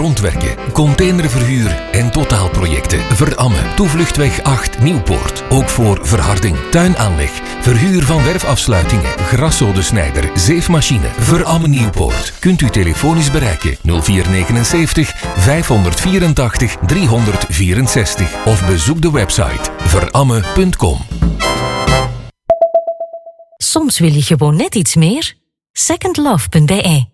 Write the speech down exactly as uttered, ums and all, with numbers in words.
grondwerken, containerverhuur en totaalprojecten. Veramme, Toevluchtweg acht Nieuwpoort. Ook voor verharding, tuinaanleg, verhuur van werfafsluitingen, graszodensnijder, zeefmachine. Veramme Nieuwpoort. Kunt u telefonisch bereiken nul vier negenenzeventig vijfhonderdvierentachtig driehonderdvierenzestig of bezoek de website veramme punt com. Soms wil je gewoon net iets meer. second love punt b e